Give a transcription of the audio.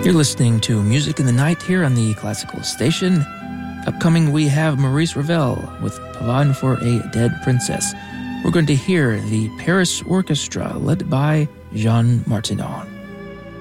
You're listening to Music in the Night here on the Classical Station. Upcoming, we have Maurice Ravel with Pavane for a Dead Princess. We're going to hear the Paris Orchestra led by Jean Martinon.